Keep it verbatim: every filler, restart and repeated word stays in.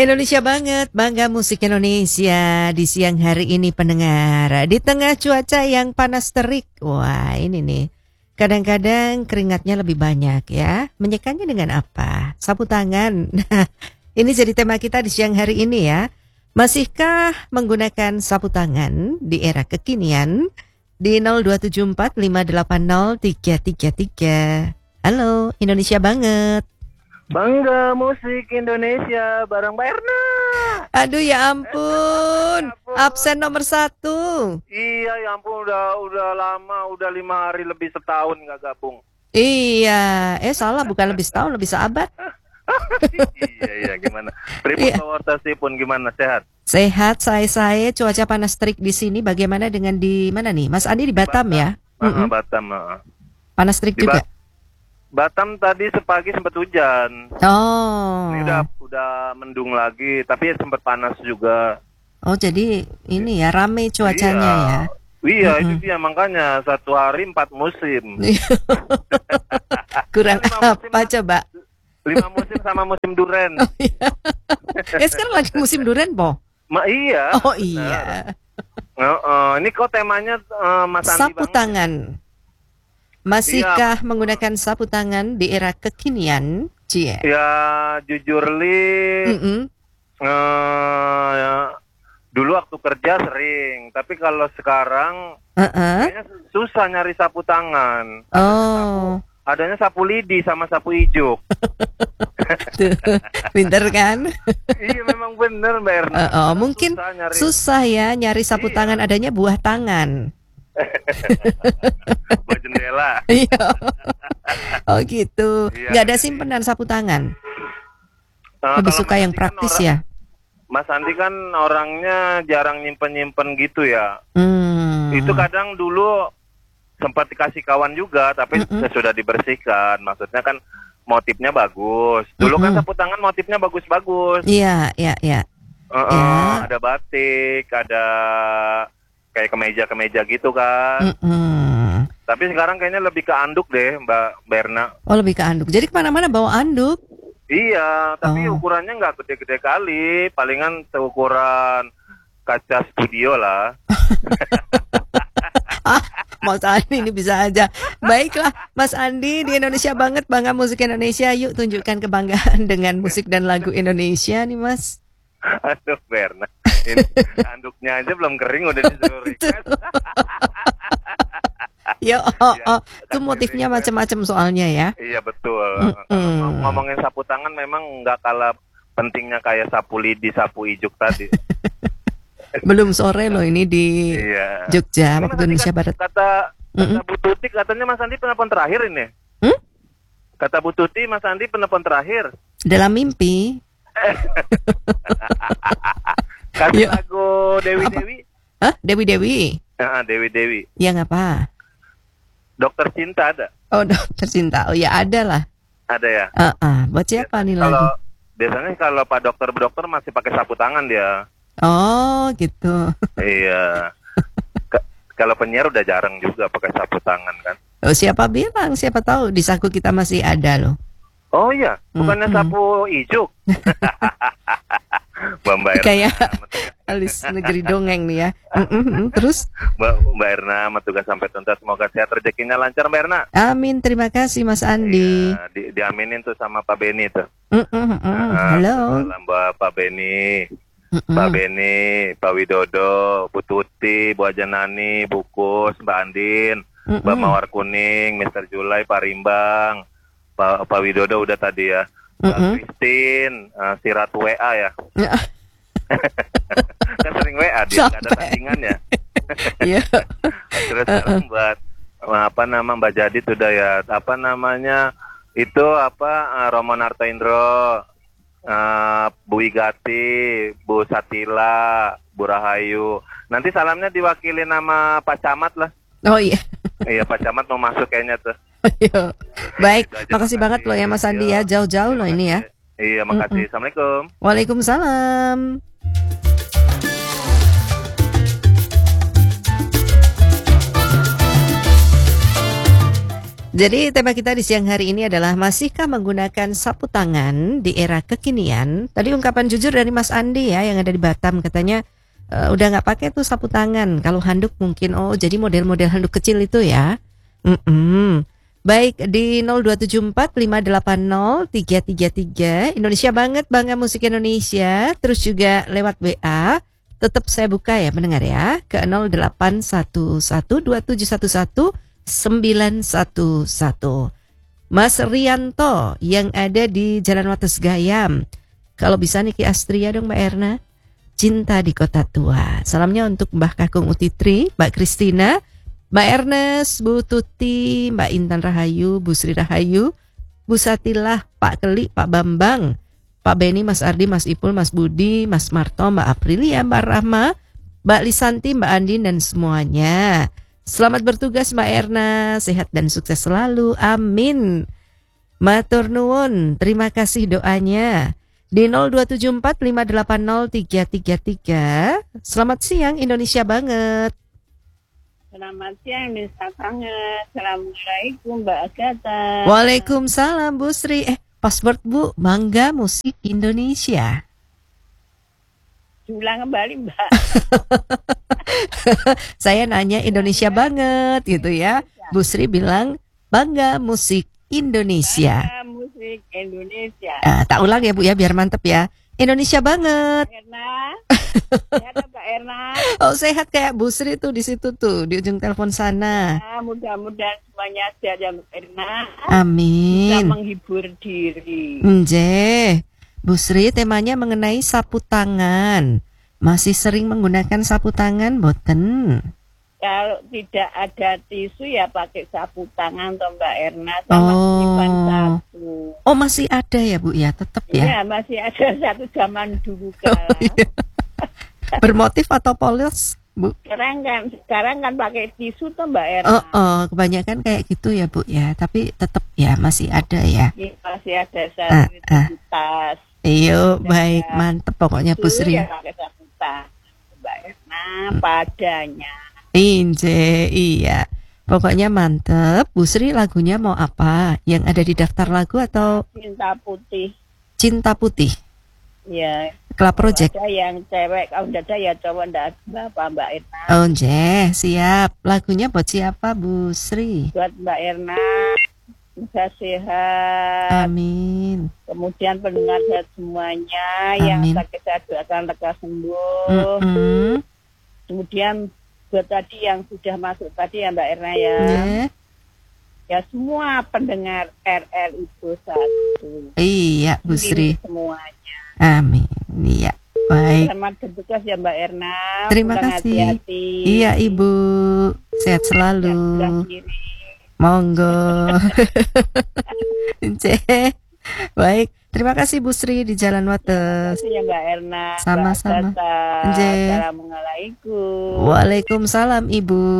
Indonesia banget, bangga musik Indonesia di siang hari ini pendengar. Di tengah cuaca yang panas terik, wah ini nih, kadang-kadang keringatnya lebih banyak ya. Menyekannya dengan apa? Sapu tangan. Nah, ini jadi tema kita di siang hari ini ya. Masihkah menggunakan sapu tangan di era kekinian? Di nol dua tujuh empat lima delapan nol tiga tiga tiga. Halo, Indonesia banget. Bangga musik Indonesia bareng Mbak Erna. Aduh ya ampun, absen nomor satu. Iya ya ampun, udah udah lama, udah lima hari lebih setahun nggak gabung. Iya, eh salah, bukan lebih setahun, lebih seabad. Iya iya gimana? Pripun iya. Pun gimana, sehat? Sehat, saya saya cuaca panas terik di sini. Bagaimana dengan di mana nih, Mas Andi di Batam, Batam. ya? Uh, mm-hmm. Batam. Uh. Panas terik di juga. Ba- Batam tadi sepagi sempat hujan. Oh. Ini udah udah mendung lagi, tapi sempat panas juga. Oh, jadi ini ya rame cuacanya iya. ya. Iya, mm-hmm. itu dia makanya satu hari empat musim. Kurang apa musim, coba? Lima musim sama musim duren. Oh, iya. Ya sekarang lagi musim duren, Po. Ma iya. Oh iya. Nah, uh, ini kok temanya uh, Mas Andi sapu banget. tangan. Masihkah iya. menggunakan sapu tangan di era kekinian? Cie. Ya jujur li, mm-hmm. uh, ya, dulu waktu kerja sering, tapi kalau sekarang uh-uh. kayaknya susah nyari sapu tangan. Oh. Sapu, adanya sapu lidi sama sapu ijuk. Tuh, pinter kan? Iya memang bener Mbak Erna. Uh, oh, mungkin susah, nyari. susah ya nyari sapu iya. tangan, adanya buah tangan. Buat jendela. Iya. Oh gitu. Iya, nggak ada simpenan sapu tangan. Uh, Lebih suka yang praktis kan orang, ya. Mas Andi kan orangnya jarang nyimpen-nyimpen gitu ya. Hmm. Itu kadang dulu sempat dikasih kawan juga, tapi mm-mm. sudah dibersihkan. Maksudnya kan motifnya bagus. Dulu mm-mm. kan sapu tangan motifnya bagus-bagus. Iya, iya, iya. Uh-uh, ya. Ada batik, ada kayak kemeja-kemeja gitu kan. Mm-mm. Tapi sekarang kayaknya lebih ke anduk deh Mbak Berna. Oh lebih ke anduk. Jadi kemana-mana bawa anduk? Iya, tapi oh. ukurannya nggak gede-gede kali. Palingan seukuran kaca studio lah. ah, Mas Andi ini bisa aja. Baiklah Mas Andi, di Indonesia banget, bangga musik Indonesia. Yuk tunjukkan kebanggaan dengan musik dan lagu Indonesia nih Mas. Aduh Berna, ini anduknya aja belum kering udah disuruh request. Ya, oh, oh. Itu motifnya macam-macam soalnya ya. Iya betul. Mm-hmm. Ngomongin sapu tangan memang nggak kalah pentingnya kayak sapu lidi, sapu ijuk tadi. Belum sore loh ini di iya. Jogja, ini waktu Indonesia Barat. Kata, kata mm-hmm. Bu Tuti katanya Mas Andi penelpon terakhir ini. Hmm? Kata Bu Tuti Mas Andi penelpon terakhir. Dalam mimpi. Kasih lagu Dewi apa? Dewi. Hah? Dewi Dewi. Ya, Dewi Dewi. Yang apa? Dokter Cinta ada. Oh Dokter Cinta. Oh ya ada lah. Ada ya. Uh-uh. Buat siapa nih lagu? Biasanya kalau Pak Dokter Dokter masih pakai sapu tangan dia. Oh gitu. Iya. K- kalau penyiar udah jarang juga pakai sapu tangan kan. Oh siapa bilang? Siapa tahu di saku kita masih ada loh. Oh iya, bukannya mm-hmm. sapu ijuk. Mbak Erna. Kayak Alis Negeri Dongeng nih ya. Mm-hmm. Terus? Mbak, Mbak Erna, tugas sampai tuntas. Semoga sehat, rezekinya lancar Mbak Erna. Amin, terima kasih Mas Andi. Iya, di, diaminin tuh sama Pak Beni tuh. Mm-hmm. Uh, Halo. Mbak Pak Beni, mm-hmm. Pak Beni, Pak Widodo, Bu Tuti, Bu Ajanani, Bu Kus, Mbak Andin, mm-hmm. Mbak Mawar Kuning, Mister Julai, Pak Rimbang. Pak, Pak Widodo udah tadi ya, Mbak mm-hmm. Christine, uh, Sirat W A ya. Kan sering W A dia nggak ada tandingan ya. Iya. Terus uh-uh. buat apa nama Mbak Jadid udah ya, apa namanya itu apa uh, Romo Narto Indro, uh, Bu Igati, Bu Satila, Bu Rahayu. Nanti salamnya diwakili nama Pak Camat lah. Oh iya. Iya Pak Camat mau masuk kayaknya tuh. Yo. Baik, makasih banget loh ya Mas Andi ya, jauh-jauh loh ini ya. Iya, makasih. Mm-mm. Assalamualaikum. Waalaikumsalam. Jadi tema kita di siang hari ini adalah masihkah menggunakan sapu tangan di era kekinian? Tadi ungkapan jujur dari Mas Andi ya yang ada di Batam, katanya e, udah nggak pakai tuh sapu tangan. Kalau handuk mungkin, oh jadi model-model handuk kecil itu ya. Mm-mm. Baik, di nol dua tujuh empat lima delapan nol tiga tiga tiga Indonesia banget, bangga musik Indonesia. Terus juga lewat W A tetap saya buka ya mendengar ya ke nol delapan satu satu dua tujuh satu satu sembilan satu satu. Mas Rianto yang ada di Jalan Wates Gayam. Kalau bisa Niki Astria dong Mbak Erna. Cinta di Kota Tua. Salamnya untuk Mbah Kakung Utitri, Mbak Kristina, Mbak Ernest, Bu Tuti, Mbak Intan Rahayu, Bu Sri Rahayu, Bu Satilah, Pak Keli, Pak Bambang, Pak Beni, Mas Ardi, Mas Ipul, Mas Budi, Mas Marto, Mbak Aprilia, Mbak Rahma, Mbak Lisanti, Mbak Andin dan semuanya. Selamat bertugas Mbak Erna, sehat dan sukses selalu, amin. Matur nuwun, terima kasih doanya. Di nol dua tujuh empat lima delapan nol tiga tiga tiga. Selamat siang Indonesia banget. Selamat siang Indonesia banget. Assalamualaikum Mbak Agatha. Waalaikumsalam Bu Sri. Eh, password Bu, Bangga Musik Indonesia. Ulang kembali Mbak. Saya nanya Indonesia banget gitu ya. Bu Sri bilang Bangga Musik Indonesia. Bangga Musik Indonesia. Nah, tak ulang ya Bu ya biar mantep ya. Indonesia banget. Mbak Erna. Sehat Mbak Erna. Oh sehat kayak Bu Sri tuh di situ tuh di ujung telepon sana. Nah, mudah-mudahan semuanya sehat ya Mbak Erna. Amin. Bisa menghibur diri. Nje. Bu Sri temanya mengenai sapu tangan. Masih sering menggunakan sapu tangan, boten? Kalau tidak ada tisu ya pakai sapu tangan toh Mbak Erna sama simpan Oh. sapu. Oh masih ada ya Bu ya, tetap ya. Iya masih ada satu zaman dulu Oh, kala. iya. Bermotif atau polos, Bu? Sekarang kan sekarang kan pakai tisu toh Mbak Erna. Oh, oh, kebanyakan kayak gitu ya Bu ya, tapi tetap ya masih ada ya. Ini masih ada Ah, satu ah. tas. Iyo, Ada baik, mantep pokoknya Bu Tisu Sri. ya pakai satu tas. Mbak Erna padanya. Inje, iya. Pokoknya mantep. Bu Sri lagunya mau apa? Yang ada di daftar lagu atau Cinta putih. Cinta Putih? Ya. Club Project. Ada yang cewek, kalau tidak ada ya cowok tidak ada apa Mbak Erna. Oh, Nje, siap. Lagunya buat siapa Bu Sri? Buat Mbak Erna. Bisa sehat. Amin. Kemudian pendengar sehat semuanya. Amin. Yang sakit sehat doakan lekas sembuh. Mm-mm. Kemudian buat tadi yang sudah masuk tadi ya Mbak Erna ya. Nje. Ya semua pendengar R L itu satu. Iya Bu Sri. Semuanya. Amin. Iya. Baik. Selamat bertugas ya Mbak Erna. Terima Pulang kasih. hati-hati. Iya Ibu. Sehat selalu. Yang sebelah kiri. Monggo. Nje. Baik. Terima kasih Bu Sri di Jalan Wates. Terima kasih ya Mbak Erna. Sama-sama. Mbak Agatha. Nje. Assalamualaikum. Waalaikumsalam Ibu.